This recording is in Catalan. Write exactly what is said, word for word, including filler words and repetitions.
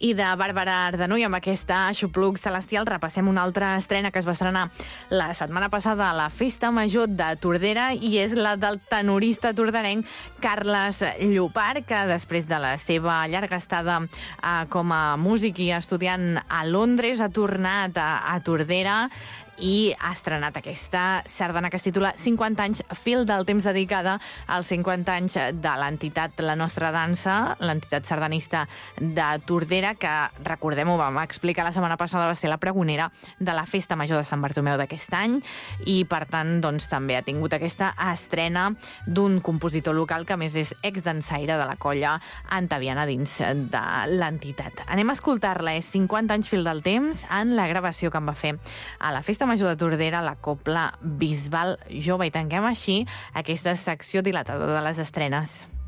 I de Bàrbara Ardanuy, amb aquesta Aixopluc Celestial, repassem una altra estrena que es va estrenar la setmana passada a la Festa Major de Tordera i és la del tenorista torderenc Carles Llopart, que després de la seva llarga estada eh, com a músic i estudiant a Londres ha tornat a, a Tordera i ha estrenat aquesta sardana que es titula cinquanta anys fil del temps, dedicada als cinquanta anys de l'entitat La Nostra Dansa, l'entitat sardanista de Tordera, que, recordem-ho, vam explicar la setmana passada, va ser la pregonera de la Festa Major de Sant Bartomeu d'aquest any i, per tant, doncs, també ha tingut aquesta estrena d'un compositor local que, a més, és exdansaire de la colla antaviana dins de l'entitat. Anem a escoltar-la, és cinquanta anys fil del temps, en la gravació que en va fer a la Festa Major de Tordera, la Cobla Bisbal Jove. I tanquem així aquesta secció dilatada de les estrenes.